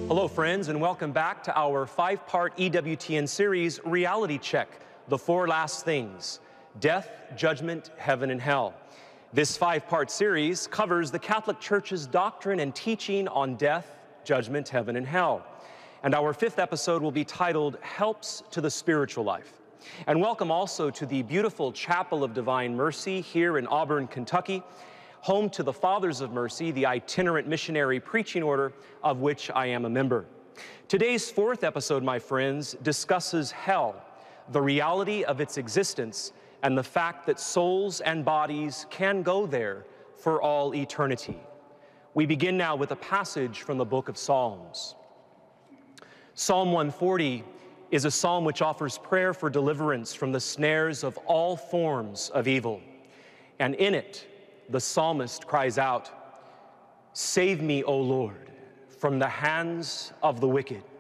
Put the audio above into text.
Hello, friends, and welcome back to our 5-part EWTN series, Reality Check, The Four Last Things: Death, Judgment, Heaven, and Hell. This 5-part series covers the Catholic Church's doctrine and teaching on death, judgment, heaven, and hell. And our 5th episode will be titled, Helps to the Spiritual Life. And welcome also to the beautiful Chapel of Divine Mercy here in Auburn, Kentucky, home to the Fathers of Mercy, the itinerant missionary preaching order of which I am a member. Today's 4th episode, my friends, discusses hell, the reality of its existence, and the fact that souls and bodies can go there for all eternity. We begin now with a passage from the book of Psalms. Psalm 140 is a psalm which offers prayer for deliverance from the snares of all forms of evil. And in it, the psalmist cries out, "Save me, O Lord, from the hands of the wicked."